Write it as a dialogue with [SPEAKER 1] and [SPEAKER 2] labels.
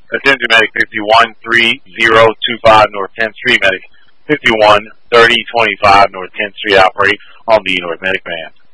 [SPEAKER 1] Attention Medic 513025 North 10th Street, Medic 513025 North 10th Street, operate on the North Medic band.